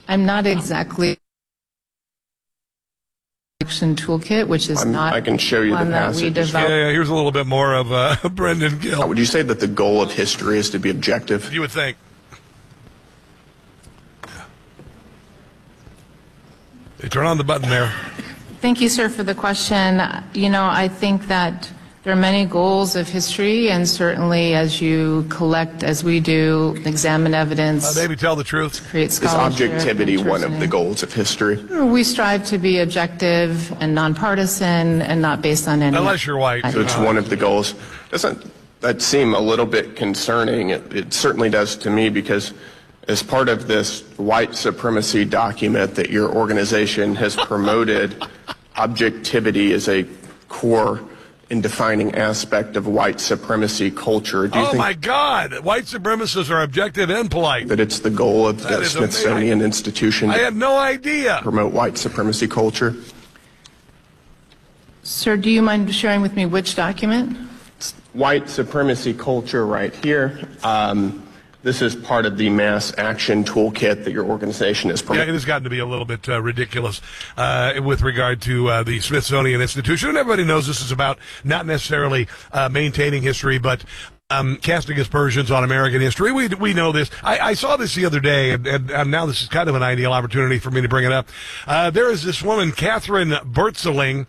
I'm not exactly action toolkit, which is not I can show you the one that passage. we developed. Yeah, here's a little bit more of Brendan Gill. Would you say that the goal of history is to be objective? You would think. Hey, turn on the button there. Thank you, sir, for the question. You know, I think that there are many goals of history, and certainly as you collect, as we do, examine evidence, Maybe tell the truth. create Is scholarship. objectivity one of the and goals of history? We strive to be objective and nonpartisan and not based on any... Unless you're white. So it's one of the goals. Doesn't that seem a little bit concerning? It certainly does to me, because as part of this white supremacy document that your organization has promoted, objectivity is a core and defining aspect of white supremacy culture. Do you Oh, think my God. White supremacists are objective and polite. that it's the goal of That the is Smithsonian amazing. Institution I to had no idea. promote white supremacy culture? Sir, do you mind sharing with me which document? White supremacy culture right here. This is part of the mass action toolkit that your organization has Yeah, promoted. it has gotten to be a little bit ridiculous with regard to the Smithsonian Institution. And everybody knows this is about not necessarily maintaining history, but casting aspersions on American history. We know this. I saw this the other day, and now this is kind of an ideal opportunity for me to bring it up. There is this woman, Catherine Bertzeling,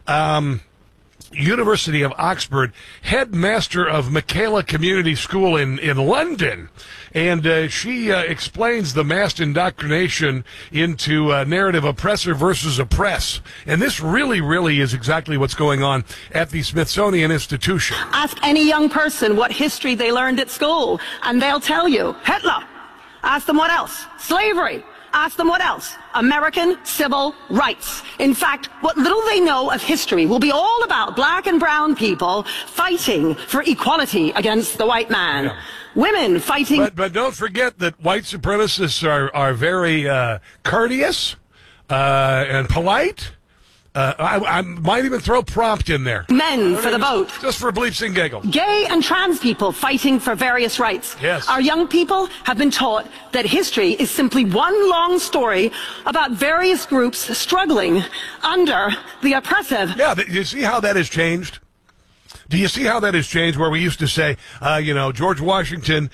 University of Oxford, headmaster of Michaela Community School in London. And she explains the mass indoctrination into narrative oppressor versus oppress. And this really, really is exactly what's going on at the Smithsonian Institution. Ask any young person what history they learned at school, and they'll tell you Hitler. Ask them what else? Slavery. Ask them what else? American civil rights. In fact, what little they know of history will be all about black and brown people fighting for equality against the white man. Yeah. Women fighting... But don't forget that white supremacists are very courteous and polite. I might even throw prompt in there. Men for the vote. Just for bleeps and giggles. Gay and trans people fighting for various rights. Yes. Our young people have been taught that history is simply one long story about various groups struggling under the oppressive. Yeah, you see how that has changed? Do you see how that has changed, where we used to say, George Washington,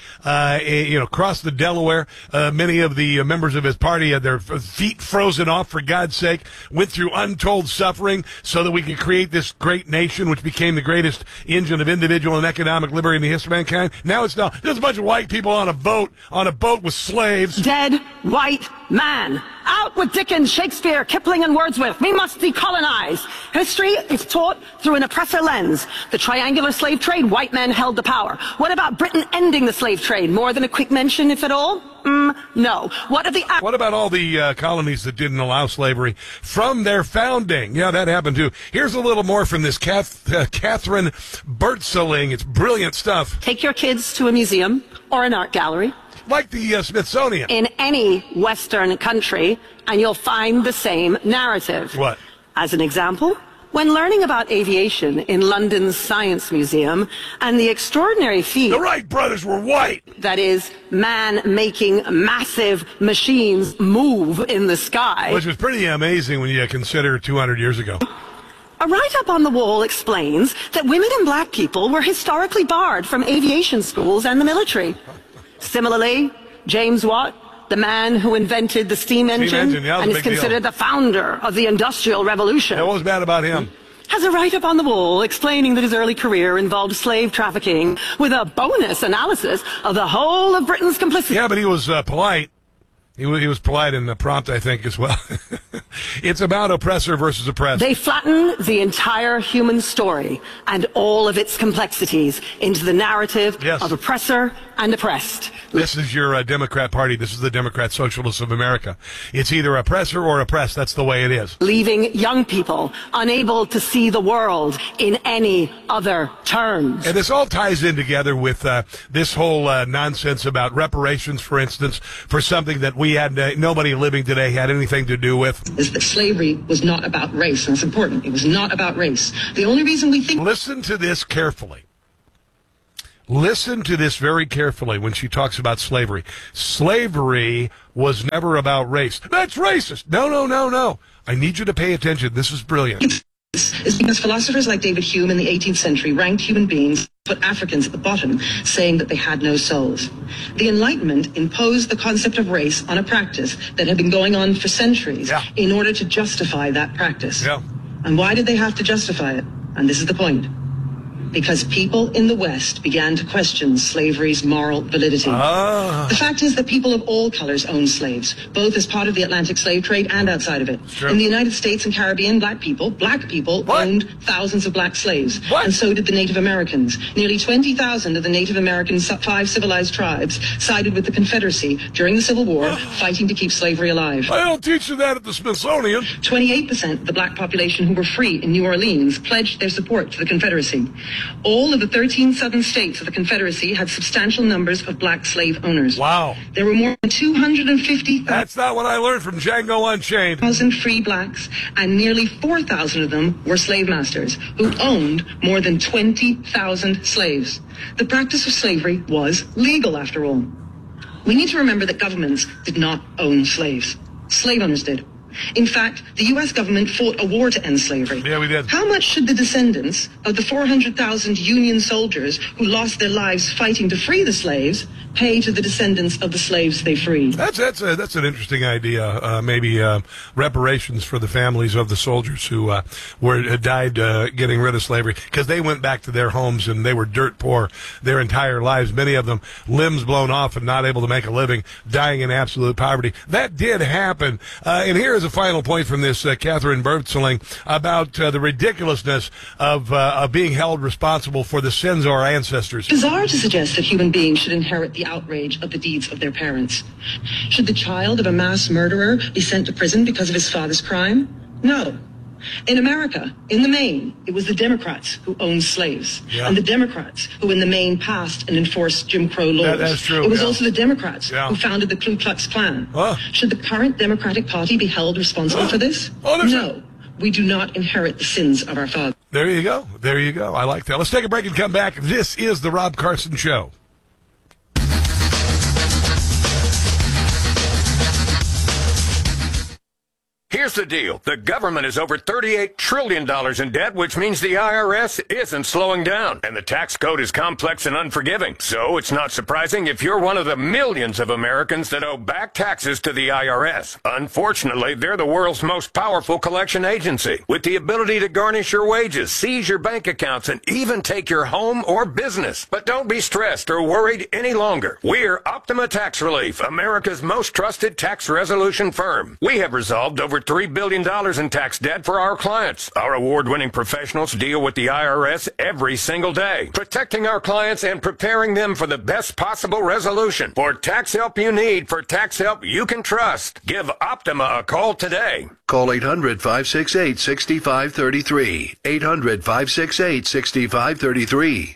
crossed the Delaware. Many of the members of his party had their feet frozen off, for God's sake, went through untold suffering so that we could create this great nation, which became the greatest engine of individual and economic liberty in the history of mankind. Now it's not. There's a bunch of white people on a boat with slaves. Dead white man. Out with Dickens, Shakespeare, Kipling, and Wordsworth. We must decolonize. History is taught through an oppressor lens. The triangular slave trade, white men held the power. What about Britain ending the slave trade? More than a quick mention, if at all? No. What about all the colonies that didn't allow slavery from their founding? Yeah, that happened too. Here's a little more from this Catherine Bertzeling. It's brilliant stuff. Take your kids to a museum or an art gallery. Like the Smithsonian. In any Western country, and you'll find the same narrative. What? As an example, when learning about aviation in London's Science Museum and the extraordinary feat... The Wright brothers were white! That is, man making massive machines move in the sky. Which was pretty amazing when you consider 200 years ago. A write-up on the wall explains that women and black people were historically barred from aviation schools and the military. Similarly, James Watt, the man who invented the steam engine yeah, and is considered the founder of the Industrial Revolution. What was bad about him? Has a write-up on the wall explaining that his early career involved slave trafficking with a bonus analysis of the whole of Britain's complicity. Yeah, but he was polite. He was polite and prompt, I think, as well. It's about oppressor versus oppressed. They flatten the entire human story and all of its complexities into the narrative of oppressor and oppressed. This is your Democrat Party. This is the Democrat Socialists of America. It's either oppressor or oppressed. That's the way it is. Leaving young people unable to see the world in any other terms. And this all ties in together with this whole nonsense about reparations, for instance, for something that we had, nobody living today had anything to do with. Is that slavery was not about race, and it's important. It was not about race. The only reason we think... Listen to this carefully. Listen to this very carefully when she talks about slavery. Slavery was never about race. That's racist. No. I need you to pay attention. This is brilliant. Is because philosophers like David Hume in the 18th century ranked human beings, put Africans at the bottom, saying that they had no souls. The Enlightenment imposed the concept of race on a practice that had been going on for centuries in order to justify that practice. Yeah. And why did they have to justify it? And this is the point. Because people in the West began to question slavery's moral validity. The fact is that people of all colors owned slaves, both as part of the Atlantic slave trade and outside of it. In the United States and Caribbean, black people owned thousands of black slaves. And so did the Native Americans. Nearly 20,000 of the Native American 5 civilized tribes sided with the Confederacy during the Civil War, fighting to keep slavery alive. I don't teach you that at the Smithsonian. 28% of the black population who were free in New Orleans pledged their support to the Confederacy. All of the 13 southern states of the Confederacy had substantial numbers of black slave owners. Wow. There were more than 250,000 That's not what I learned from Django Unchained. free blacks, and nearly 4,000 of them were slave masters who owned more than 20,000 slaves. The practice of slavery was legal, after all. We need to remember that governments did not own slaves. Slave owners did. In fact, the U.S. government fought a war to end slavery. Yeah, we did. How much should the descendants of the 400,000 Union soldiers who lost their lives fighting to free the slaves pay to the descendants of the slaves they freed? That's an interesting idea. Maybe reparations for the families of the soldiers who had died getting rid of slavery, because they went back to their homes and they were dirt poor their entire lives. Many of them limbs blown off and not able to make a living, dying in absolute poverty. That did happen. And here is a final point from this Catherine Bertzeling about the ridiculousness of being held responsible for the sins of our ancestors. Bizarre to suggest that human beings should inherit the outrage of the deeds of their parents. Should the child of a mass murderer be sent to prison because of his father's crime? No. In America, in the main, it was the Democrats who owned slaves, and the Democrats who in the main passed and enforced Jim Crow laws. That's true. It was also the Democrats who founded the Ku Klux Klan. Should the current Democratic Party be held responsible for this? No. We do not inherit the sins of our fathers. There you go. I like that. Let's take a break and come back. This is the Rob Carson Show. Here's the deal. The government is over $38 trillion in debt, which means the IRS isn't slowing down. And the tax code is complex and unforgiving. So it's not surprising if you're one of the millions of Americans that owe back taxes to the IRS. Unfortunately, they're the world's most powerful collection agency, with the ability to garnish your wages, seize your bank accounts, and even take your home or business. But don't be stressed or worried any longer. We're Optima Tax Relief, America's most trusted tax resolution firm. We have resolved over $3 billion in tax debt for our clients. Our award-winning professionals deal with the IRS every single day, protecting our clients and preparing them for the best possible resolution. For tax help you need, for tax help you can trust, give Optima a call today. Call 800-568-6533. 800-568-6533.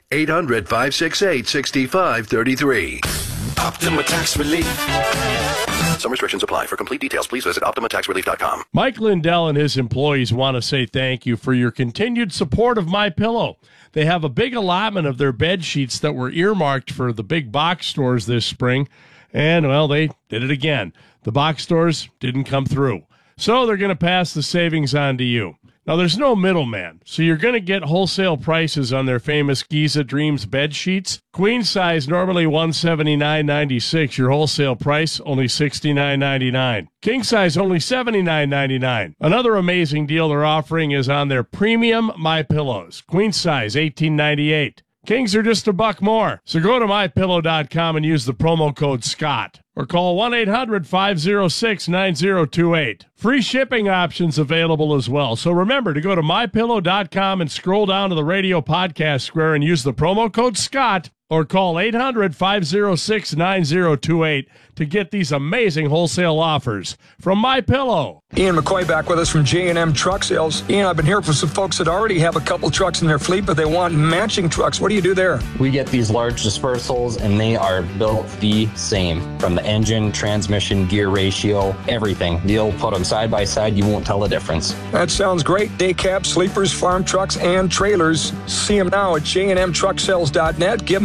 800-568-6533. Optima Tax Relief. Some restrictions apply. For complete details, please visit OptimaTaxRelief.com. Mike Lindell and his employees want to say thank you for your continued support of MyPillow. They have a big allotment of their bed sheets that were earmarked for the big box stores this spring, and, well, they did it again. The box stores didn't come through. So they're going to pass the savings on to you. Now, there's no middleman, so you're going to get wholesale prices on their famous Giza Dreams bed sheets. Queen size, normally $179.96. Your wholesale price, only $69.99. King size, only $79.99. Another amazing deal they're offering is on their premium MyPillows. Queen size, $18.98. Kings are just $1 more. So go to MyPillow.com and use the promo code SCOTT. Or call 1-800-506-9028. Free shipping options available as well. So remember to go to MyPillow.com and scroll down to the radio podcast square and use the promo code SCOTT. Or call 800-506-9028 to get these amazing wholesale offers from MyPillow. Ian McCoy back with us from J&M Truck Sales. Ian, I've been hearing from some folks that already have a couple trucks in their fleet, but they want matching trucks. What do you do there? We get these large dispersals, and they are built the same. From the engine, transmission, gear ratio, everything. You'll put them side by side, you won't tell the difference. That sounds great. Day cabs, sleepers, farm trucks, and trailers. See them now at jnmtrucksales.net. Give them a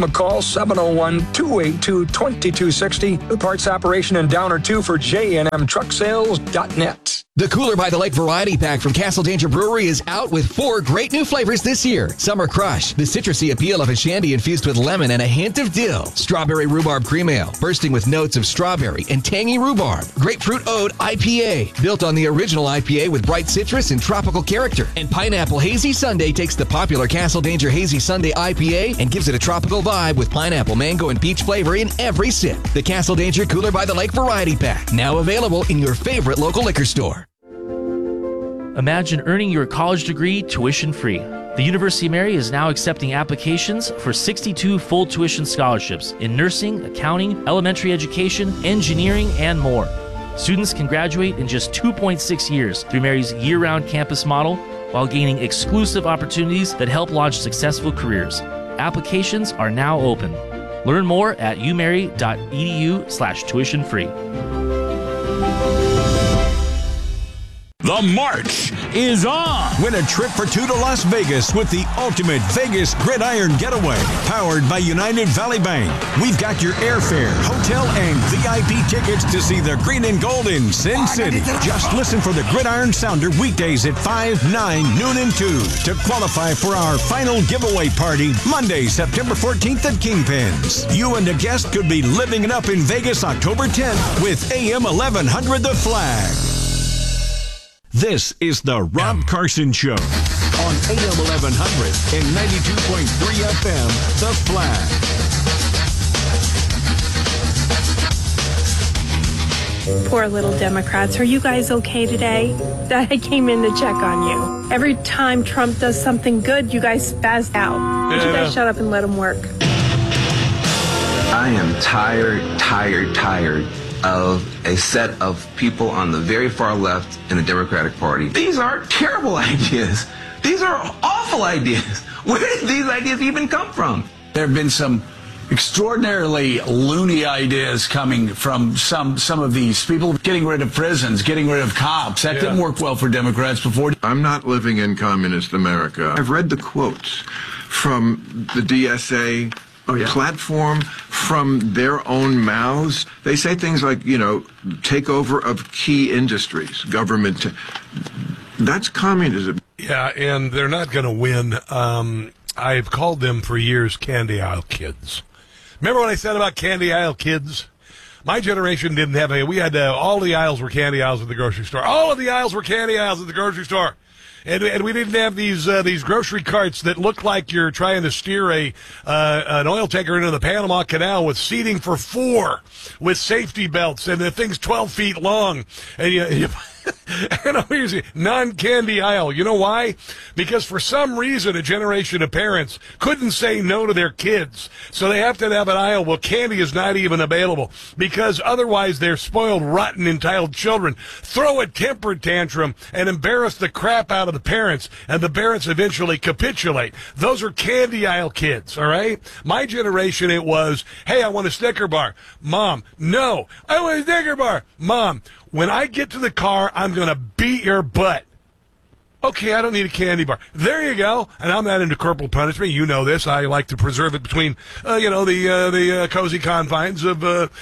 call 701-282-2260. The parts operation in Downer 2 for JNMTruckSales.net. The Cooler by the Lake Variety Pack from Castle Danger Brewery is out with 4 great new flavors this year. Summer Crush, the citrusy appeal of a shandy infused with lemon and a hint of dill. Strawberry Rhubarb Cream Ale, bursting with notes of strawberry and tangy rhubarb. Grapefruit Ode IPA, built on the original IPA with bright citrus and tropical character. And Pineapple Hazy Sundae takes the popular Castle Danger Hazy Sundae IPA and gives it a tropical vibe with pineapple, mango, and peach flavor in every sip. The Castle Danger Cooler by the Lake Variety Pack, now available in your favorite local liquor store. Imagine earning your college degree tuition-free. The University of Mary is now accepting applications for 62 full tuition scholarships in nursing, accounting, elementary education, engineering, and more. Students can graduate in just 2.6 years through Mary's year-round campus model while gaining exclusive opportunities that help launch successful careers. Applications are now open. Learn more at umary.edu/tuition-free. The march is on. Win a trip for 2 to Las Vegas with the ultimate Vegas Gridiron Getaway, powered by United Valley Bank. We've got your airfare, hotel, and VIP tickets to see the green and gold in Sin City. Just listen for the Gridiron Sounder weekdays at 5, 9, noon, and 2 to qualify for our final giveaway party Monday, September 14th at Kingpins. You and a guest could be living it up in Vegas October 10th with AM 1100 The Flag. This is the Rob Carson Show on AM 1100 and 92.3 FM, The Flag. Poor little Democrats. Are you guys okay today? I came in to check on you. Every time Trump does something good, you guys spaz out. Would you guys shut up and let him work? I am tired of a set of people on the very far left in the Democratic Party. These are terrible ideas. These are awful ideas. Where did these ideas even come from? There have been some extraordinarily loony ideas coming from some of these people. Getting rid of prisons, getting rid of cops. That didn't work well for Democrats before. I'm not living in communist America. I've read the quotes from the DSA platform, from their own mouths. They say things like, takeover of key industries, government. That's communism. Yeah, and they're not going to win. I've called them for years candy aisle kids. Remember when I said about candy aisle kids? My generation didn't have we had all the aisles were candy aisles at the grocery store. All of the aisles were candy aisles at the grocery store. And we didn't have these grocery carts that look like you're trying to steer an oil tanker into the Panama Canal with seating for 4 with safety belts, and the thing's 12 feet long. And you here's a non-candy aisle. You know why? Because for some reason a generation of parents couldn't say no to their kids. So they have to have an aisle where candy is not even available, because otherwise they're spoiled, rotten, entitled children. Throw a temper tantrum and embarrass the crap out of the parents, and the parents eventually capitulate. Those are candy aisle kids, all right? My generation, it was, hey, I want a Snicker bar. Mom, no, I want a Snicker bar. Mom, when I get to the car, I'm going to beat your butt. Okay, I don't need a candy bar. There you go. And I'm not into corporal punishment. You know this. I like to preserve it between, the cozy confines of, 2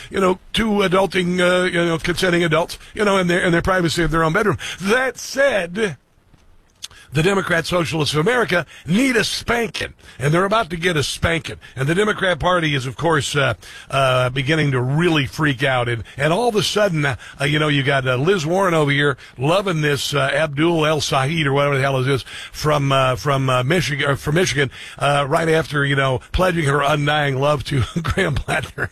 adulting, consenting adults, in their privacy of their own bedroom. That said, the Democrat Socialists of America need a spanking, and they're about to get a spanking. And the Democrat Party is, of course, beginning to really freak out. And all of a sudden, you got Liz Warren over here loving this Abdul El Saeed, or whatever the hell it is, from Michigan, right after, pledging her undying love to Graham Plattner.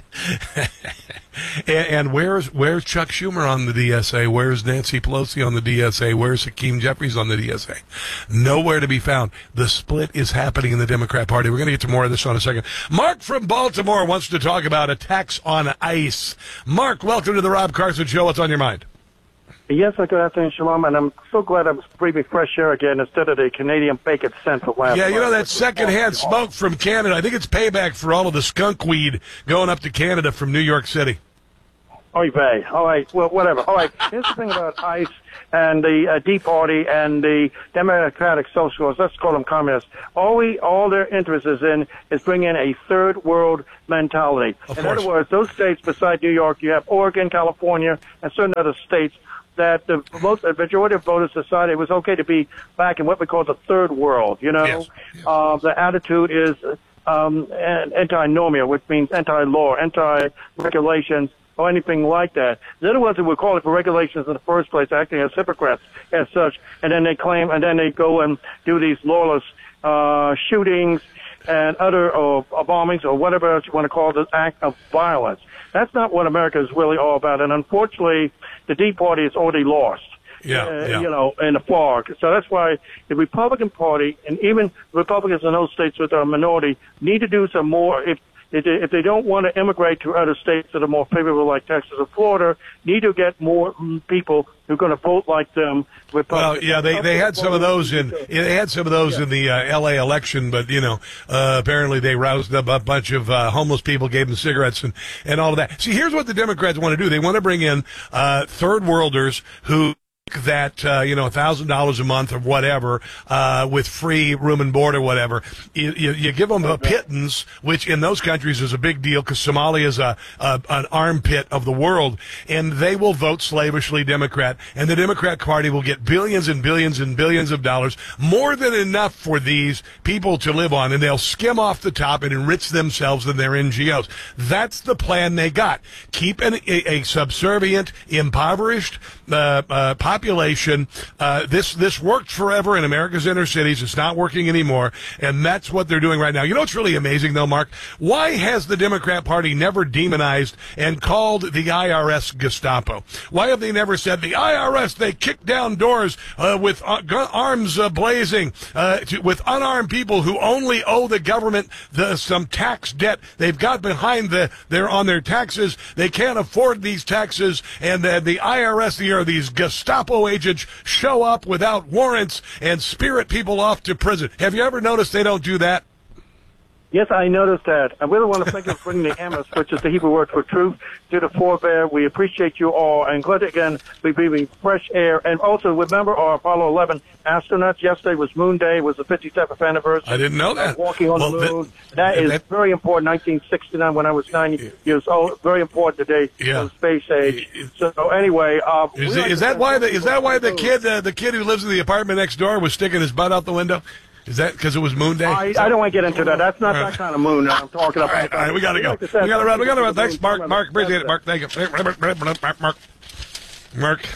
And where's Chuck Schumer on the DSA? Where's Nancy Pelosi on the DSA? Where's Hakeem Jeffries on the DSA? Nowhere to be found. The split is happening in the Democrat Party. We're going to get to more of this in a second. Mark from Baltimore wants to talk about attacks on ICE. Mark, welcome to the Rob Carson Show. What's on your mind? Yes, good afternoon, Shalom, and I'm so glad I'm breathing fresh air again instead of the Canadian bacon scent of last night. Yeah, that secondhand smoke from Canada, I think it's payback for all of the skunk weed going up to Canada from New York City. Oy vey. All right, well, whatever. All right, here's the thing about ICE and the Tea Party and the Democratic Socialists, let's call them communists. All their interest is in is bringing in a third world mentality. In other words, those states beside New York, you have Oregon, California, and certain other states that the majority of voters decided it was okay to be back in what we call the third world, you know? Yes. The attitude is antinomial, which means anti-law, anti-regulations, or anything like that. They're the ones who would call it for regulations in the first place, acting as hypocrites as such, and then they claim, and then they go and do these lawless shootings and other bombings or whatever else you want to call this act of violence. That's not what America is really all about, and unfortunately, the Tea Party has already lost. You know, in the fog. So that's why the Republican Party and even Republicans in those states with a minority need to do some more. If they don't want to immigrate to other states that are more favorable, like Texas or Florida, need to get more people who are going to vote like them. Well, yeah, they had some of those in the L.A. election, but apparently they roused up a bunch of homeless people, gave them cigarettes and all of that. See, here's what the Democrats want to do: they want to bring in third worlders who that $1,000 a month or whatever with free room and board or whatever. You give them a pittance, which in those countries is a big deal because Somalia is an armpit of the world, and they will vote slavishly Democrat, and the Democrat Party will get billions and billions and billions of dollars, more than enough for these people to live on, and they'll skim off the top and enrich themselves and their NGOs. That's the plan they got. Keep a subservient, impoverished population. This worked forever in America's inner cities. It's not working anymore, and that's what they're doing right now. You know what's really amazing, though, Mark? Why has the Democrat Party never demonized and called the IRS Gestapo? Why have they never said the IRS, they kick down doors with arms blazing, with unarmed people who only owe the government some tax debt they've got behind on their taxes. They can't afford these taxes, and the IRS, these Gestapo agents show up without warrants and spirit people off to prison. Have you ever noticed they don't do that? Yes, I noticed that. I really want to thank you for bringing the Amos, which is the Hebrew word for truth, to the forebear. We appreciate you all, and glad again be breathing fresh air. And also, remember our Apollo 11 astronauts. Yesterday was Moon Day. It was the 57th anniversary. I didn't know that. Walking on the moon. That is very important. 1969, when I was 90 years old. Very important today in space age. So anyway, is that why the kid who lives in the apartment next door was sticking his butt out the window? Is that because it was Moon Day? I don't want to get into that. That's not that kind of moon that I'm talking about. All right, we got to go. We got to run. Thanks, Mark. Mark, appreciate it. Mark, thank you. Mark.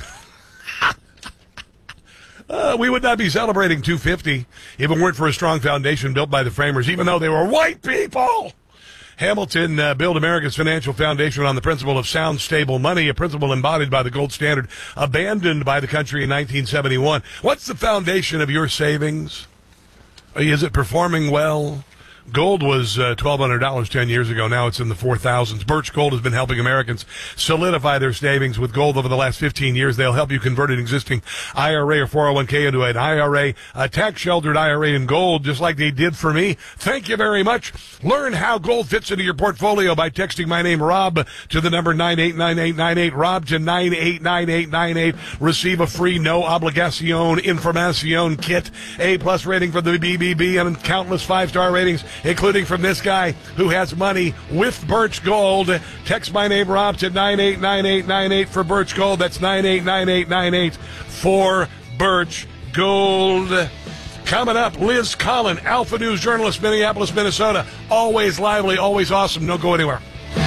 We would not be celebrating 250 if it weren't for a strong foundation built by the framers, even though they were white people. Hamilton built America's financial foundation on the principle of sound, stable money, a principle embodied by the gold standard, abandoned by the country in 1971. What's the foundation of your savings? Is it performing well? Gold was $1,200 10 years ago. Now it's in the 4,000s. Birch Gold has been helping Americans solidify their savings with gold over the last 15 years. They'll help you convert an existing IRA or 401k into an IRA, a tax-sheltered IRA in gold, just like they did for me. Thank you very much. Learn how gold fits into your portfolio by texting my name, Rob, to the number 989898. Rob to 989898. Receive a free no obligación información kit, A+ rating from the BBB, and countless 5-star ratings, including from this guy who has money with Birch Gold. Text my name, Rob, to 989898 for Birch Gold. That's 989898 for Birch Gold. Coming up, Liz Collin, Alpha News journalist, Minneapolis, Minnesota. Always lively, always awesome. Don't go anywhere.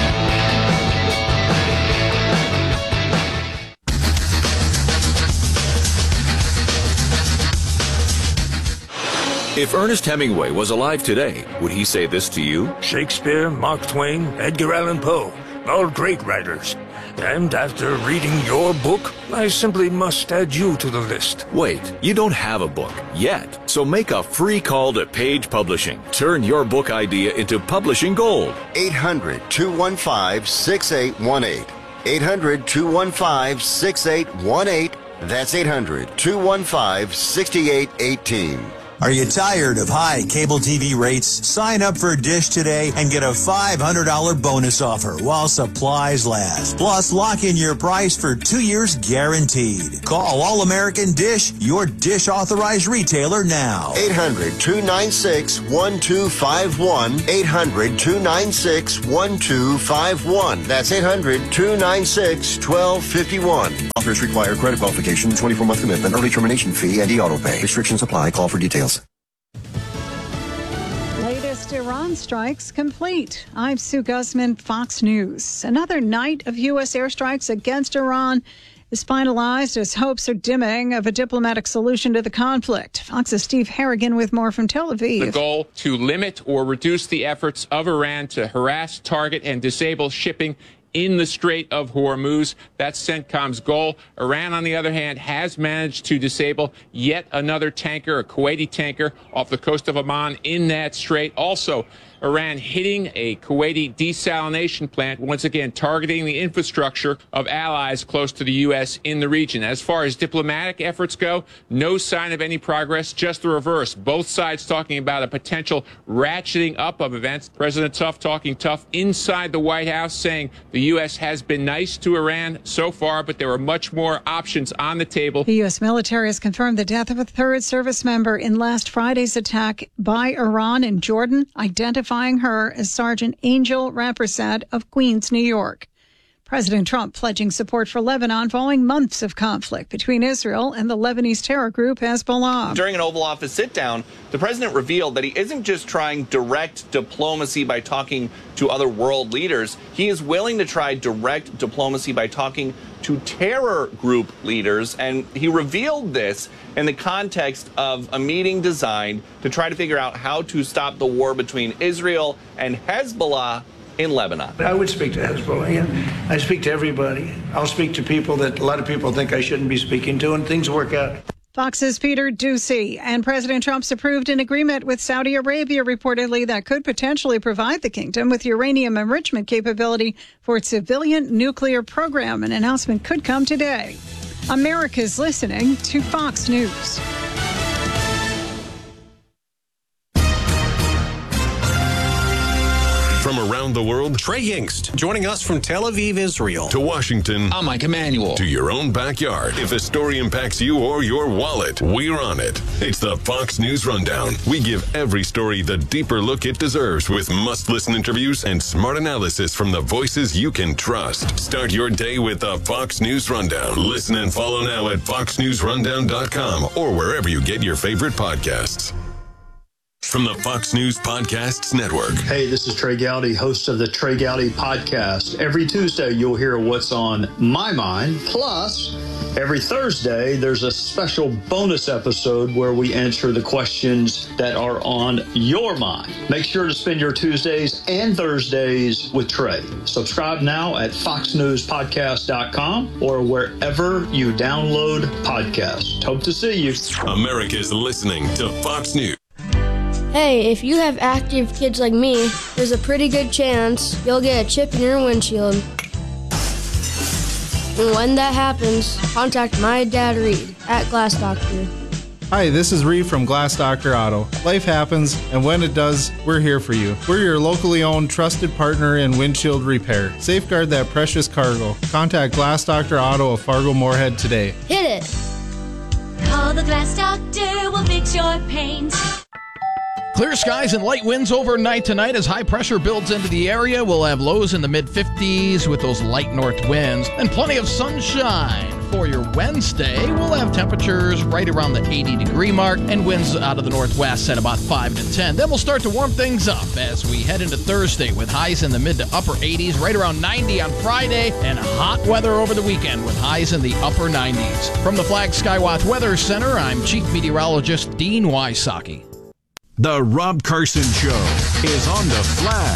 If Ernest Hemingway was alive today, would he say this to you? Shakespeare, Mark Twain, Edgar Allan Poe, all great writers. And after reading your book, I simply must add you to the list. Wait, you don't have a book yet. So make a free call to Page Publishing. Turn your book idea into publishing gold. 800-215-6818. 800-215-6818. That's 800-215-6818. Are you tired of high cable TV rates? Sign up for Dish today and get a $500 bonus offer while supplies last. Plus, lock in your price for 2 years guaranteed. Call All American Dish, your Dish authorized retailer now. 800-296-1251. 800-296-1251. That's 800-296-1251. Offers require credit qualification, 24-month commitment, early termination fee, and e-auto pay. Restrictions apply. Call for details. Latest Iran strikes complete. I'm Sue Guzman, Fox News. Another night of U.S. airstrikes against Iran is finalized as hopes are dimming of a diplomatic solution to the conflict. Fox's Steve Harrigan with more from Tel Aviv. The goal to limit or reduce the efforts of Iran to harass, target, and disable shipping in the Strait of Hormuz. That's CENTCOM's goal. Iran, on the other hand, has managed to disable yet another tanker, a Kuwaiti tanker, off the coast of Oman in that strait. Also, Iran hitting a Kuwaiti desalination plant, once again targeting the infrastructure of allies close to the U.S. in the region. As far as diplomatic efforts go, no sign of any progress, just the reverse. Both sides talking about a potential ratcheting up of events. President Tough talking tough inside the White House, saying the U.S. has been nice to Iran so far, but there are much more options on the table. The U.S. military has confirmed the death of a third service member in last Friday's attack by Iran in Jordan, identifying her as Sergeant Angel Rampersad of Queens, New York. President Trump pledging support for Lebanon following months of conflict between Israel and the Lebanese terror group Hezbollah. During an Oval Office sit-down, the president revealed that he isn't just trying direct diplomacy by talking to other world leaders. He is willing to try direct diplomacy by talking to terror group leaders, and he revealed this in the context of a meeting designed to try to figure out how to stop the war between Israel and Hezbollah in Lebanon. I would speak to Hezbollah. Yeah. I speak to everybody. I'll speak to people that a lot of people think I shouldn't be speaking to, and things work out. Fox's Peter Doocy. And President Trump's approved an agreement with Saudi Arabia, reportedly, that could potentially provide the kingdom with uranium enrichment capability for its civilian nuclear program. An announcement could come today. America's listening to Fox News. From around the world, Trey Yingst, joining us from Tel Aviv, Israel. To Washington, I'm Mike Emanuel. To your own backyard. If a story impacts you or your wallet, we're on it. It's the Fox News Rundown. We give every story the deeper look it deserves with must-listen interviews and smart analysis from the voices you can trust. Start your day with the Fox News Rundown. Listen and follow now at foxnewsrundown.com or wherever you get your favorite podcasts. From the Fox News Podcasts Network. Hey, this is Trey Gowdy, host of the Trey Gowdy Podcast. Every Tuesday, you'll hear what's on my mind. Plus, every Thursday, there's a special bonus episode where we answer the questions that are on your mind. Make sure to spend your Tuesdays and Thursdays with Trey. Subscribe now at foxnewspodcast.com or wherever you download podcasts. Hope to see you. America's listening to Fox News. Hey, if you have active kids like me, there's a pretty good chance you'll get a chip in your windshield. And when that happens, contact my dad Reed at Glass Doctor. Hi, this is Reed from Glass Doctor Auto. Life happens, and when it does, we're here for you. We're your locally owned, trusted partner in windshield repair. Safeguard that precious cargo. Contact Glass Doctor Auto of Fargo Moorhead today. Hit it! Call the Glass Doctor, we'll fix your paint. Clear skies and light winds overnight tonight as high pressure builds into the area. We'll have lows in the mid-50s with those light north winds and plenty of sunshine. For your Wednesday, we'll have temperatures right around the 80-degree mark and winds out of the northwest at about 5 to 10. Then we'll start to warm things up as we head into Thursday with highs in the mid to upper 80s, right around 90 on Friday, and hot weather over the weekend with highs in the upper 90s. From the Flag Skywatch Weather Center, I'm Chief Meteorologist Dean Wysocki. The Rob Carson Show is on the Flag.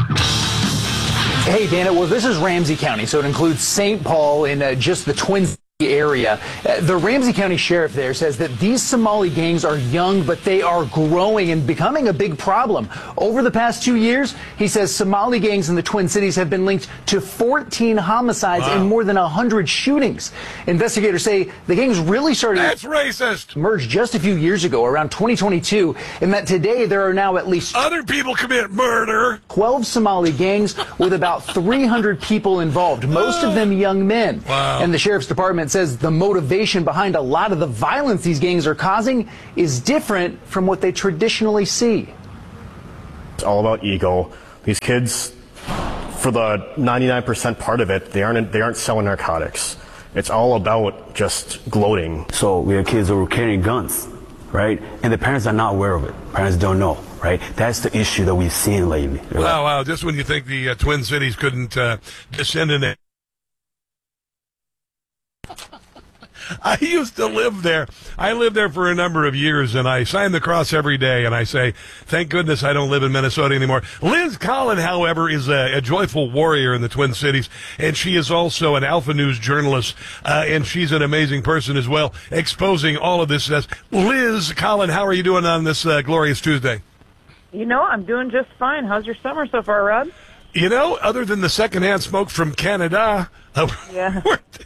Hey, Dana, well, this is Ramsey County, so it includes St. Paul and just the Twin area. The Ramsey County Sheriff there says that these Somali gangs are young, but they are growing and becoming a big problem. Over the past 2 years, he says Somali gangs in the Twin Cities have been linked to 14 homicides and more than 100 shootings. Investigators say the gangs really started racist. Emerged just a few years ago, around 2022, and that today there are now at least other people commit murder. 12 Somali gangs with about 300 people involved, most of them young men. Wow. And the Sheriff's Department says the motivation behind a lot of the violence these gangs are causing is different from what they traditionally see. It's all about ego. These kids, for the 99% part of it, they aren't selling narcotics. It's all about just gloating. So we have kids who are carrying guns, right? And the parents are not aware of it. Parents don't know, right? That's the issue that we've seen lately. Wow. Just when you think the Twin Cities couldn't descend in it. I used to live there. I lived there for a number of years, and I sign the cross every day, and I say, thank goodness I don't live in Minnesota anymore. Liz Collin, however, is a joyful warrior in the Twin Cities, and she is also an Alpha News journalist, and she's an amazing person as well, exposing all of this. Liz Collin, how are you doing on this glorious Tuesday? You know, I'm doing just fine. How's your summer so far, Rob? You know, other than the secondhand smoke from Canada, yeah.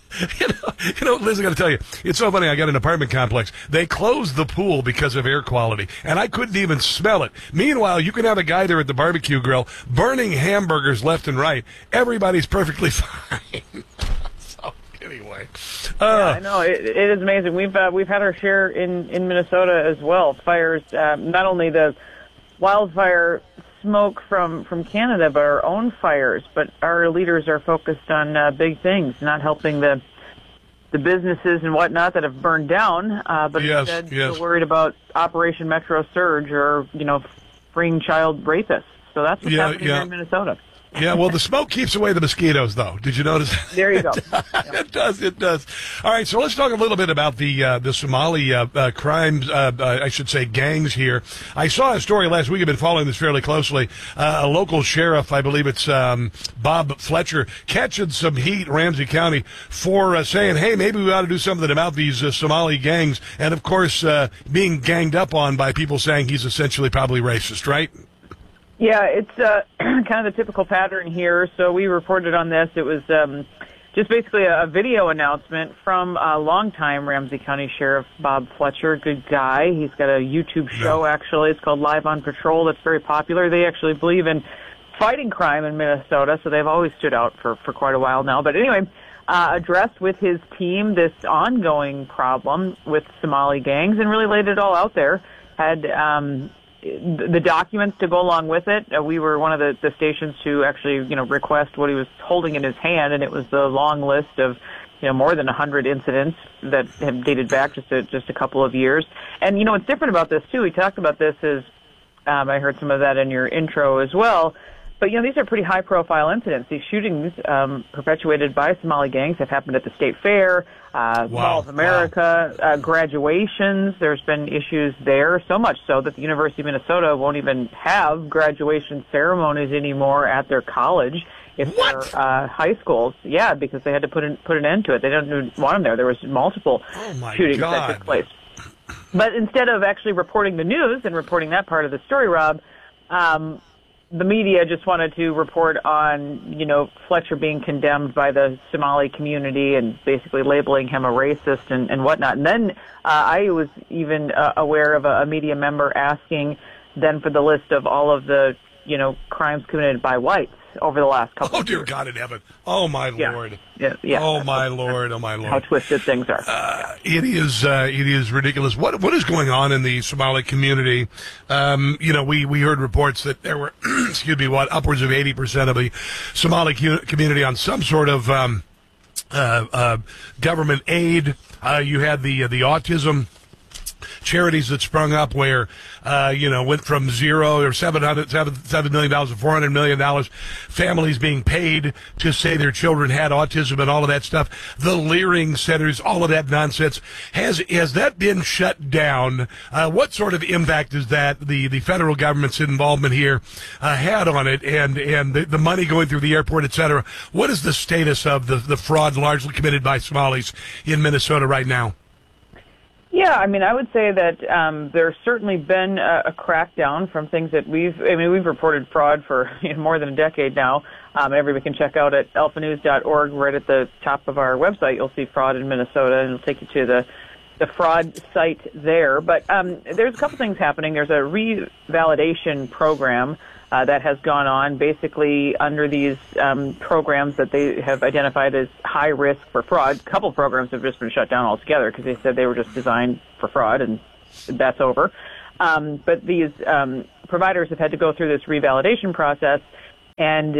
You know, Liz, I got to tell you, it's so funny. I got an apartment complex. They closed the pool because of air quality, and I couldn't even smell it. Meanwhile, you can have a guy there at the barbecue grill burning hamburgers left and right. Everybody's perfectly fine. So, anyway. I know. It is amazing. We've had our share in Minnesota as well. Fires, not only the wildfire smoke from Canada, but our own fires. But our leaders are focused on big things, not helping the businesses and whatnot that have burned down, but instead they're worried about Operation Metro Surge or, freeing child rapists. So that's what's happening here in Minnesota. Yeah, well, the smoke keeps away the mosquitoes, though. Did you notice? There you go. It does. All right, so let's talk a little bit about the Somali crimes, I should say gangs here. I saw a story last week. I've been following this fairly closely. A local sheriff, I believe it's Bob Fletcher, catching some heat, Ramsey County, for saying, hey, maybe we ought to do something about these Somali gangs. And, of course, being ganged up on by people saying he's essentially probably racist, right? Yeah, it's kind of the typical pattern here. So we reported on this. It was just basically a video announcement from a longtime Ramsey County Sheriff Bob Fletcher. Good guy. He's got a YouTube show, actually. It's called Live on Patrol. That's very popular. They actually believe in fighting crime in Minnesota, so they've always stood out for quite a while now. But anyway, addressed with his team this ongoing problem with Somali gangs and really laid it all out there. Had the documents to go along with it. We were one of the stations to actually, request what he was holding in his hand, and it was the long list of, more than 100 incidents that have dated back just a couple of years. And, what's different about this, too, we talked about this as, I heard some of that in your intro as well, but, these are pretty high-profile incidents. These shootings perpetuated by Somali gangs have happened at the State Fair, Mall of America, graduations. There's been issues there, so much so that the University of Minnesota won't even have graduation ceremonies anymore at their college if they're high schools. Yeah, because they had to put an end to it. They didn't want them there. There was multiple shootings that took place. But instead of actually reporting the news and reporting that part of the story, Rob, the media just wanted to report on, Fletcher being condemned by the Somali community and basically labeling him a racist and whatnot. And then I was even aware of a media member asking then for the list of all of the, crimes committed by whites over the last couple of years. Oh, dear God in heaven. Oh, my Lord. Yeah. Oh, my Lord. Oh, my Lord. How twisted things are. It is ridiculous. What is going on in the Somali community? We heard reports that there were, upwards of 80% of the Somali community on some sort of government aid. You had the autism charities that sprung up where, went from zero or $7 million to $400 million, families being paid to say their children had autism and all of that stuff, the Leering centers, all of that nonsense. Has that been shut down? What sort of impact is that the federal government's involvement here had on it, and the money going through the airport, et cetera? What is the status of the fraud largely committed by Somalis in Minnesota right now? Yeah, I mean, I would say that there's certainly been a crackdown from things that we've reported fraud for more than a decade now. Everybody can check out at alphanews.org. Right at the top of our website, you'll see fraud in Minnesota, and it'll take you to the fraud site there. But there's a couple things happening. There's a revalidation program that has gone on basically under these programs that they have identified as high risk for fraud. A couple of programs have just been shut down altogether because they said they were just designed for fraud, and that's over. But these providers have had to go through this revalidation process, and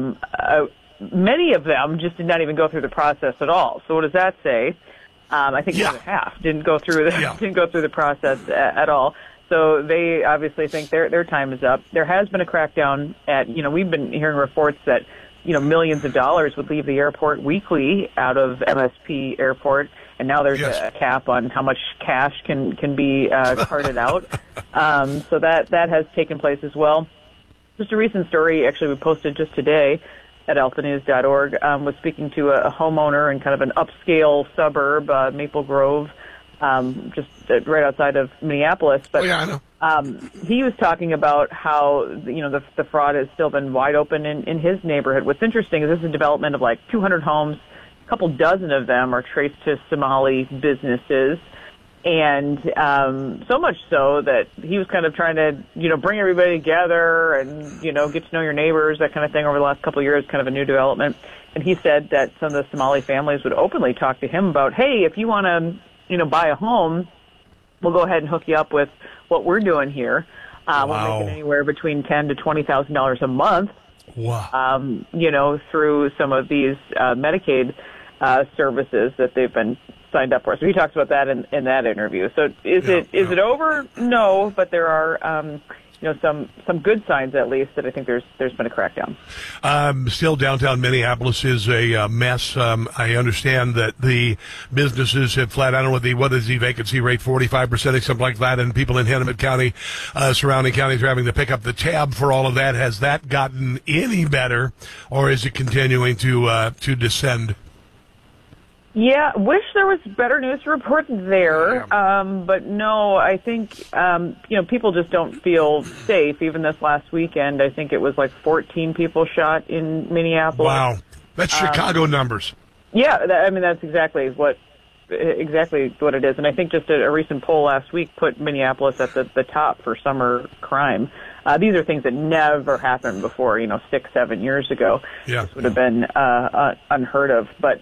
many of them just did not even go through the process at all. So what does that say? I think more than half didn't go through the process at all. So they obviously think their time is up. There has been a crackdown at, we've been hearing reports that, millions of dollars would leave the airport weekly out of MSP Airport, and now there's a cap on how much cash can be carted out. So that has taken place as well. Just a recent story, actually, we posted just today at alphanews.org, was speaking to a homeowner in kind of an upscale suburb, Maple Grove, just right outside of Minneapolis. But I know. He was talking about how the fraud has still been wide open in his neighborhood. What's interesting is this is a development of like 200 homes. A couple dozen of them are traced to Somali businesses, and so much so that he was kind of trying to bring everybody together and get to know your neighbors, that kind of thing, over the last couple of years, kind of a new development. And he said that some of the Somali families would openly talk to him about, hey, if you want to buy a home, we'll go ahead and hook you up with what we're doing here. We're making anywhere between $10,000 to $20,000 a month. Wow. Through some of these Medicaid services that they've been signed up for. So he talks about that in that interview. So is it over? No, but there are some good signs, at least, that I think there's been a crackdown. Still, downtown Minneapolis is a mess. I understand that the businesses have flat. I don't know what is the vacancy rate, 45%, something like that, and people in Hennepin County, surrounding counties, are having to pick up the tab for all of that. Has that gotten any better, or is it continuing to descend? Yeah, wish there was better news to report there, but no, I think, people just don't feel safe. Even this last weekend, I think it was like 14 people shot in Minneapolis. Wow, that's Chicago numbers. Yeah, that's exactly what it is. And I think just a recent poll last week put Minneapolis at the top for summer crime. These are things that never happened before, 6-7 years ago. Yeah. This would have been unheard of, but...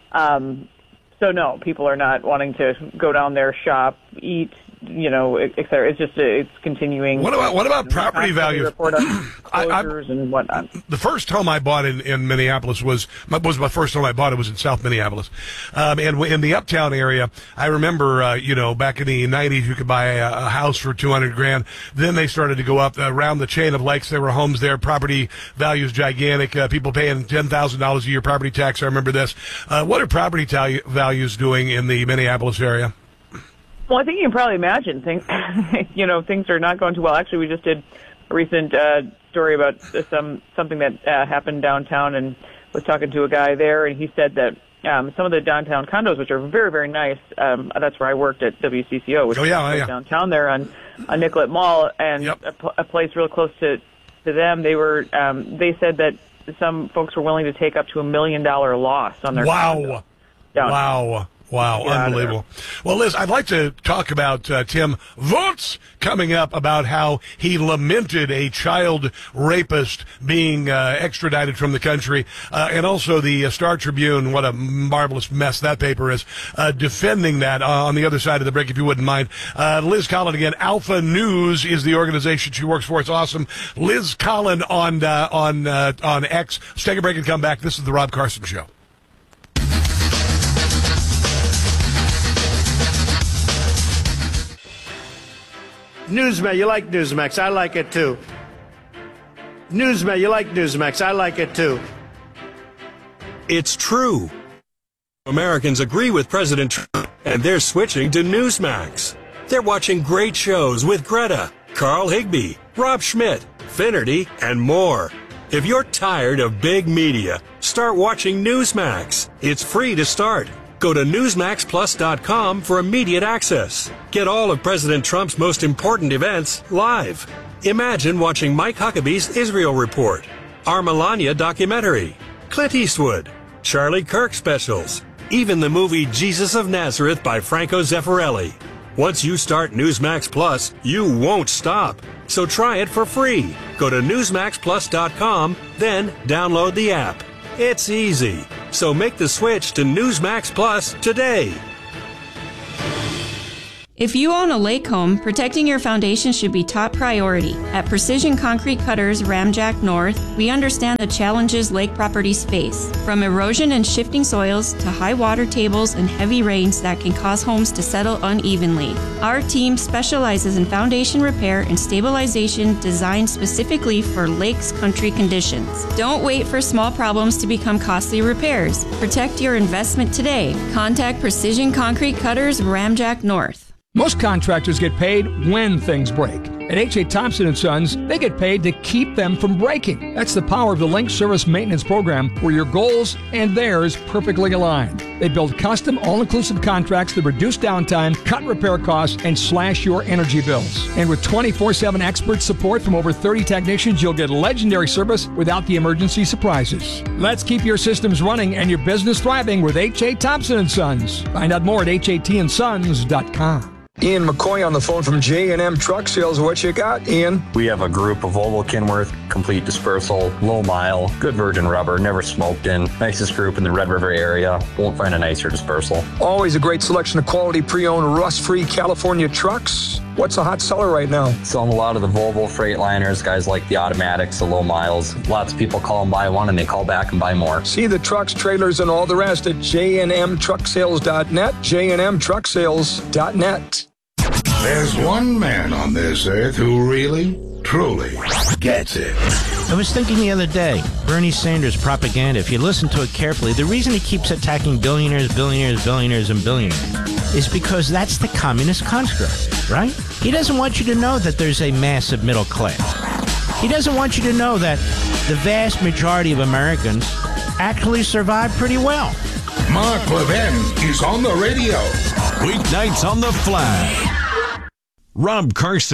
So no, people are not wanting to go down there, shop, eat, et cetera. It's continuing. What about property value? Report on closures and whatnot. The first home I bought in Minneapolis was my first home I bought. It was in South Minneapolis, and in the uptown area. I remember, back in the 90s, you could buy a house for $200,000. Then they started to go up around the chain of lakes. There were homes there. Property values gigantic. People paying $10,000 a year property tax. I remember this. What are property values doing in the Minneapolis area? Well, I think you can probably imagine things. Things are not going too well. Actually, we just did a recent story about something that happened downtown, and was talking to a guy there, and he said that some of the downtown condos, which are very, very nice. That's where I worked at WCCO, which is downtown there on Nicollet Mall, and a place real close to them. They said that some folks were willing to take up to $1 million loss on their condo. Wow, unbelievable. Well, Liz, I'd like to talk about Tim Woods coming up, about how he lamented a child rapist being extradited from the country, and also the Star Tribune, what a marvelous mess that paper is, defending that on the other side of the break, if you wouldn't mind. Liz Collin again. Alpha News is the organization she works for. It's awesome. Liz Collin on X. Let's take a break and come back. This is the Rob Carson Show. Newsmax, you like Newsmax. I like it too. Newsmax, you like Newsmax. I like it too. It's true. Americans agree with President Trump, and they're switching to Newsmax. They're watching great shows with Greta, Carl Higbie, Rob Schmidt, Finnerty, and more. If you're tired of big media, start watching Newsmax. It's free to start. Go to NewsmaxPlus.com for immediate access. Get all of President Trump's most important events live. Imagine watching Mike Huckabee's Israel Report, our Melania documentary, Clint Eastwood, Charlie Kirk specials, even the movie Jesus of Nazareth by Franco Zeffirelli. Once you start Newsmax Plus, you won't stop. So try it for free. Go to NewsmaxPlus.com, then download the app. It's easy. So make the switch to Newsmax Plus today. If you own a lake home, protecting your foundation should be top priority. At Precision Concrete Cutters Ramjack North, we understand the challenges lake properties face, from erosion and shifting soils to high water tables and heavy rains that can cause homes to settle unevenly. Our team specializes in foundation repair and stabilization designed specifically for lakes country conditions. Don't wait for small problems to become costly repairs. Protect your investment today. Contact Precision Concrete Cutters Ramjack North. Most contractors get paid when things break. At H.A. Thompson & Sons, they get paid to keep them from breaking. That's the power of the Link Service Maintenance Program, where your goals and theirs perfectly align. They build custom, all-inclusive contracts that reduce downtime, cut repair costs, and slash your energy bills. And with 24/7 expert support from over 30 technicians, you'll get legendary service without the emergency surprises. Let's keep your systems running and your business thriving with H.A. Thompson & Sons. Find out more at hatsons.com. Ian McCoy on the phone from J&M Truck Sales. What you got, Ian? We have a group of Volvo Kenworth, complete dispersal, low mile, good virgin rubber, never smoked in. Nicest group in the Red River area. Won't find a nicer dispersal. Always a great selection of quality pre-owned rust-free California trucks. What's a hot seller right now? Selling a lot of the Volvo Freightliners, guys like the automatics, the low miles. Lots of people call and buy one and they call back and buy more. See the trucks, trailers, and all the rest at jnmtrucksales.net, jnmtrucksales.net. There's one man on this earth who really, truly gets it. I was thinking the other day, Bernie Sanders' propaganda, if you listen to it carefully, the reason he keeps attacking billionaires, billionaires, billionaires, and billionaires is because that's the communist construct, right? He doesn't want you to know that there's a massive middle class. He doesn't want you to know that the vast majority of Americans actually survive pretty well. Mark Levin is on the radio. Weeknights on the Flash. Rob Carson.